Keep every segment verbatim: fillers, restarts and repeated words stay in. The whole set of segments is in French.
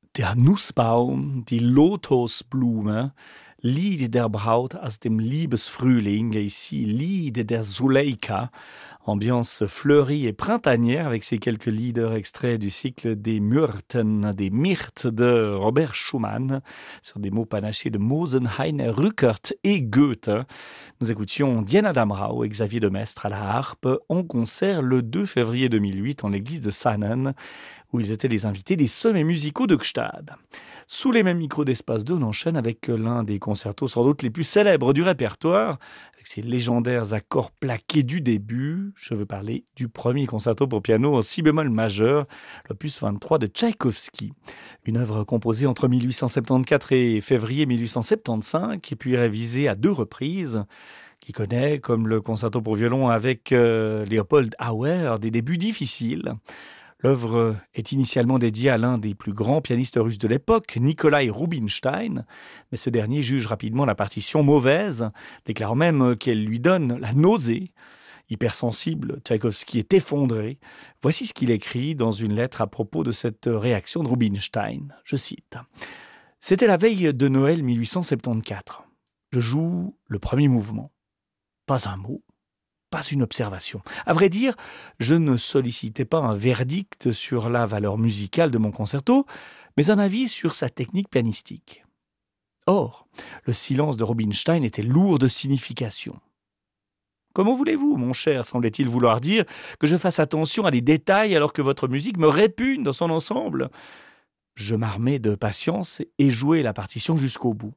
Der Nussbaum, die Lotosblume, Lied der Braut aus dem Liebesfrühling, et ici Lied der Zuleika, ambiance fleurie et printanière avec ces quelques leaders extraits du cycle des Myrten, des Myrtes de Robert Schumann, sur des mots panachés de Mosenhain, Rückert et Goethe. Nous écoutions Diana Damrau et Xavier Demestre à la harpe en concert le deux février deux mille huit en l'église de Sanen, où ils étaient les invités des sommets musicaux de Gstad. Sous les mêmes micros d'Espace deux, on enchaîne avec l'un des concertos sans doute les plus célèbres du répertoire, avec ses légendaires accords plaqués du début. Je veux parler du premier concerto pour piano en si bémol majeur, l'opus vingt-trois de Tchaïkovski. Une œuvre composée entre mille huit cent soixante-quatorze et février mille huit cent soixante-quinze, et puis révisée à deux reprises, qui connaît, comme le concerto pour violon avec euh, Leopold Auer, des débuts difficiles. L'œuvre est initialement dédiée à l'un des plus grands pianistes russes de l'époque, Nikolai Rubinstein, mais ce dernier juge rapidement la partition mauvaise, déclarant même qu'elle lui donne la nausée. Hypersensible, Tchaïkovski est effondré. Voici ce qu'il écrit dans une lettre à propos de cette réaction de Rubinstein. Je cite. « C'était la veille de Noël mille huit cent soixante-quatorze. Je joue le premier mouvement. Pas un mot. Pas une observation. À vrai dire, je ne sollicitais pas un verdict sur la valeur musicale de mon concerto, mais un avis sur sa technique pianistique. Or, le silence de Rubinstein était lourd de signification. Comment voulez-vous, mon cher, semblait-il vouloir dire, que je fasse attention à des détails alors que votre musique me répugne dans son ensemble ? Je m'armai de patience et jouai la partition jusqu'au bout.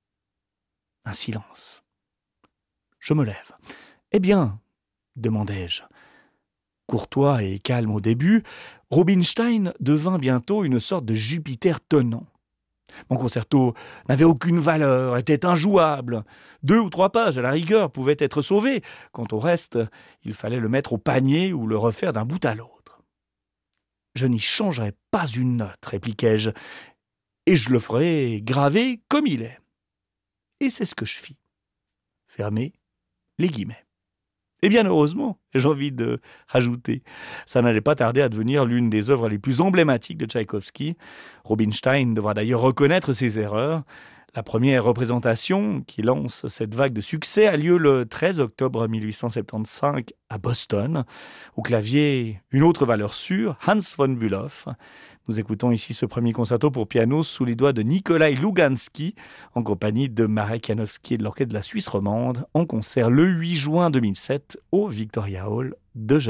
Un silence. Je me lève. Eh bien, demandai-je. Courtois et calme au début, Rubinstein devint bientôt une sorte de Jupiter tonnant. Mon concerto n'avait aucune valeur, était injouable. Deux ou trois pages à la rigueur pouvaient être sauvées. Quant au reste, il fallait le mettre au panier ou le refaire d'un bout à l'autre. Je n'y changerai pas une note, répliquai-je, et je le ferai graver comme il est. Et c'est ce que je fis. Fermez les guillemets. Et bien heureusement, j'ai envie de rajouter, ça n'allait pas tarder à devenir l'une des œuvres les plus emblématiques de Tchaïkovski. Rubinstein devra d'ailleurs reconnaître ses erreurs. La première représentation qui lance cette vague de succès a lieu le treize octobre mille huit cent soixante-quinze à Boston. Au clavier, une autre valeur sûre, Hans von Bülow. Nous écoutons ici ce premier concerto pour piano sous les doigts de Nikolai Louganski, en compagnie de Marek Janowski et de l'Orchestre de la Suisse romande, en concert le huit juin deux mille sept au Victoria Hall de Genève.